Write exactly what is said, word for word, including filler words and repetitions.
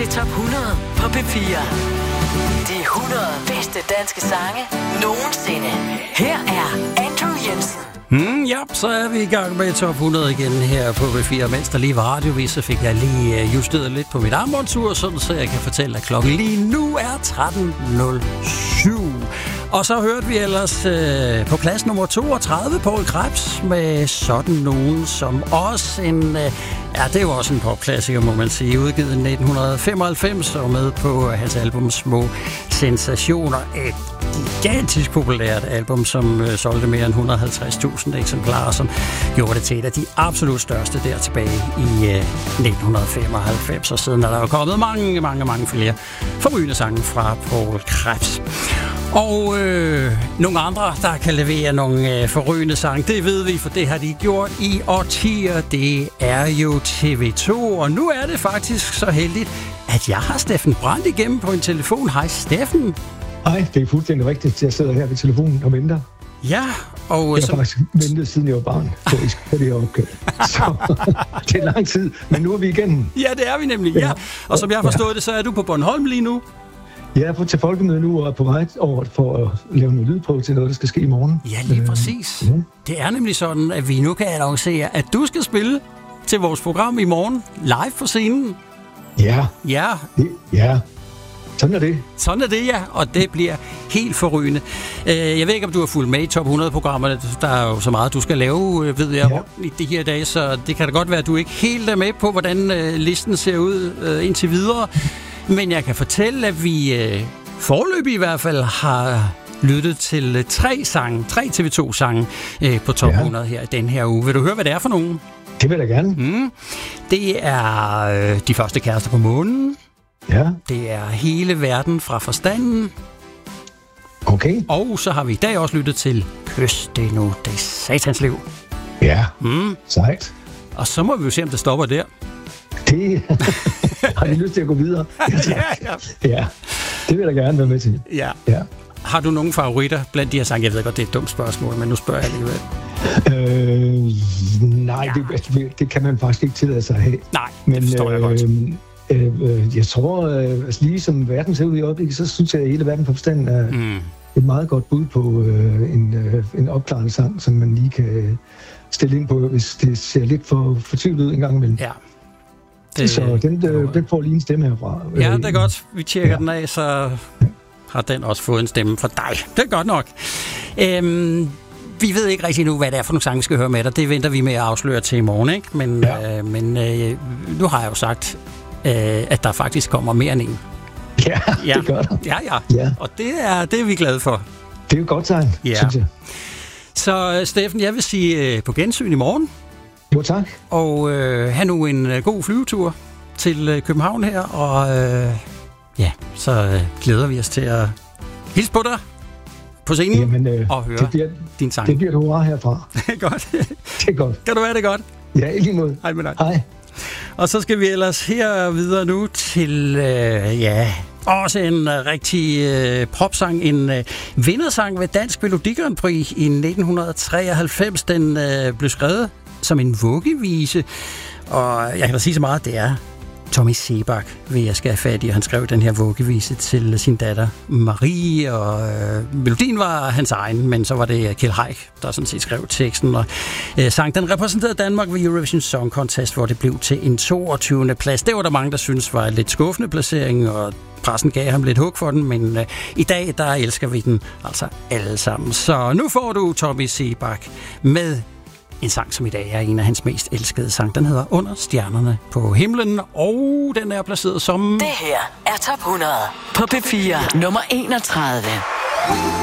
til top hundrede på P fire. De hundrede bedste danske sange nogensinde. Her er Andrew Jensen. Mm, ja, så er vi i gang med top hundrede igen her på P fire. Mens der lige var radiovis, så fik jeg lige justeret lidt på mit armbåndsur, sådan så jeg kan fortælle, at klokken lige nu er tretten nul syv. Og så hørte vi ellers øh, på plads nummer toogtredive, Poul Krebs, med Sådan Nogen, som også en... Øh, ja, det er jo også en popklassiker, må man sige, udgivet i nitten femoghalvfems og med på hans album Små Sensationer. Et gigantisk populært album, som øh, solgte mere end et hundrede og halvtreds tusind eksemplarer, som gjorde det til et af de absolut største der tilbage i øh, nitten femoghalvfems. Og siden er der jo kommet mange, mange, mange flere forrygende sange fra Poul Krebs. Og øh, nogle andre, der kan levere nogle øh, forrygende sange, det ved vi, for det har de gjort i årtier. Det er jo T V to, og nu er det faktisk så heldigt, at jeg har Steffen Brandt igennem på en telefon. Hej Steffen. Hej, det er fuldstændig rigtigt. Jeg sidder her ved telefonen og venter. Ja, og... Jeg har så... faktisk ventet, siden jeg var barn, på det her opkald. Så det er lang tid, men nu er vi igen. Ja, det er vi nemlig, ja. Og som jeg har forstået ja. det, så er du på Bornholm lige nu. Jeg er på til folkemøde nu og er på vej over for at lave noget lydprøve til noget, der skal ske i morgen. Ja, lige præcis. Øh, ja. Det er nemlig sådan, at vi nu kan annoncere, at du skal spille til vores program i morgen live på scenen. Ja. Ja. Det, ja. Sådan er det. Sådan er det, ja, og det bliver helt forrygende. Jeg ved ikke, om du har fulgt med i top hundrede-programmerne. Der er jo så meget, du skal lave, ved jeg, ja. i de her dage, så det kan da godt være, at du ikke helt er med på, hvordan listen ser ud indtil videre. Men jeg kan fortælle, at vi foreløbig i hvert fald har lyttet til tre sange, tre T V to-sange på top ja. hundrede her i den her uge. Vil du høre, hvad det er for nogen? Det vil jeg gerne. Mm. Det er øh, De første kærester på månen. Ja. Det er Hele verden fra forstanden. Okay. Og så har vi i dag også lyttet til Kys det nu, det er satans liv. Ja, mm. sejt. Og så må vi jo se, om det stopper der. Det har jeg lyst til at gå videre. ja, ja. ja, det vil jeg gerne være med til. Ja. ja. Har du nogle favoritter blandt de her sange? Jeg ved godt, det er et dumt spørgsmål, men nu spørger jeg alligevel. Øh, nej, ja. det, det kan man faktisk ikke tillade sig at have. Nej, men, det forstår jeg godt. Øh, øh, jeg tror, øh, altså lige som verden ser ud i øjeblikket, så synes jeg, at Hele verden på forstanden er mm. et meget godt bud på øh, en, øh, en opklarende sang, som man lige kan stille ind på, hvis det ser lidt for fortvivlet ud en gang imellem. Ja. Det, så den, øh, den får lige en stemme herfra. Ja, det er godt. Vi tjekker ja. den af, så har den også fået en stemme fra dig. Det er godt nok. Øhm, vi ved ikke rigtig nu, hvad det er for nogle sange, vi skal høre med dig. Det venter vi med at afsløre til i morgen, ikke? Men, ja. øh, men øh, nu har jeg jo sagt, øh, at der faktisk kommer mere end en. Ja, ja. det gør der. Ja, ja, ja. Og det er, det er vi glade for. Det er jo godt tegn, ja. synes jeg. Så Steffen, jeg vil sige øh, på gensyn i morgen. Jo, tak. Og øh, have nu en øh, god flyvetur til øh, København her, og øh, ja, så øh, glæder vi os til at hilse på dig på scenen. Jamen, øh, og høre det bliver, din sang. Det bliver et hurra herfra. Godt. Det er godt. Kan du være det godt? Ja, i lige måde. Hej med dig. Hej. Og så skal vi ellers her videre nu til, øh, ja, også en uh, rigtig uh, popsang, en uh, vindersang ved Dansk Melodi Grand Prix i nitten treoghalvfems. Den uh, blev skrevet som en vuggevise, og jeg kan da sige så meget, det er Tommy Sebak, vil jeg skal have fat i. Han skrev den her vuggevise til sin datter Marie, og øh, melodien var hans egen, men så var det Kjeld Haik, der sådan set skrev teksten, og øh, sang. Den repræsenterede Danmark ved Eurovision Song Contest, hvor det blev til en toogtyvende plads. Det var der mange, der synes var en lidt skuffende placering, og pressen gav ham lidt hug for den, men øh, i dag, der elsker vi den altså alle sammen. Så nu får du Tommy Sebak med en sang, som i dag er en af hans mest elskede sang. Den hedder Under stjernerne på himlen, og den er placeret som... Det her er top hundrede på P fire, nummer enogtredive.